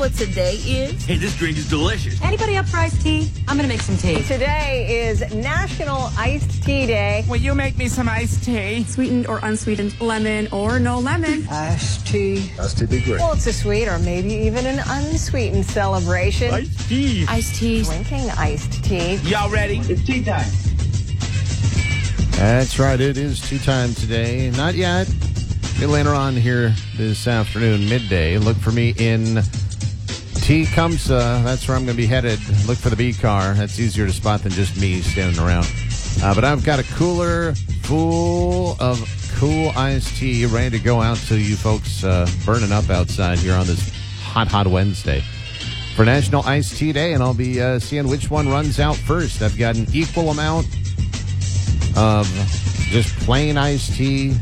what today is? Hey, this drink is delicious. Anybody up for iced tea? I'm going to make some tea. Today is National Iced Tea Day. Will you make me some iced tea? Sweetened or unsweetened, lemon or no lemon. Iced tea. Iced tea be great. Well, it's a sweet or maybe even an unsweetened celebration. Iced tea. Iced tea. Drinking iced tea. Y'all ready? It's tea time. That's right. It is tea time today. Not yet. Maybe later on here this afternoon, midday. Look for me in Tecumseh. That's where I'm going to be headed. Look for the B car. That's easier to spot than just me standing around. But I've got a cooler full of cool iced tea ready to go out to you folks burning up outside here on this hot Wednesday for National Iced Tea Day. And I'll be seeing which one runs out first. I've got an equal amount of just plain iced tea